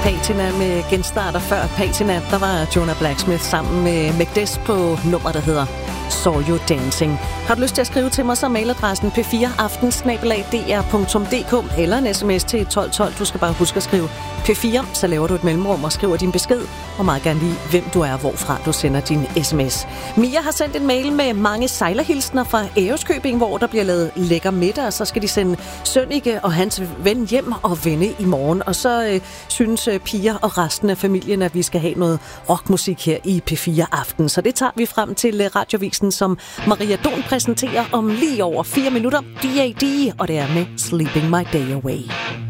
Patina med genstarter. Før Patina, der var Jonah Blacksmith sammen med McDess på nummer, der hedder Saw You Dancing. Har du lyst til at skrive til mig, så mailadressen p4aften@dr.dk eller en sms til 1212. Du skal bare huske at skrive P4, så laver du et mellemrum og skriver din besked, og meget gerne lige, hvem du er, hvorfra du sender din sms. Mia har sendt en mail med mange sejlerhilsner fra Ærøskøbing, hvor der bliver lavet lækker middag, og så skal de sende Sønneke og hans ven hjem og vende i morgen. Og så synes Pia og resten af familien, at vi skal have noget rockmusik her i P4 Aften. Så det tager vi frem til radiovisen, som Maria Don præsenterer om lige over 4 minutter. D.A.D. og det er med Sleeping My Day Away.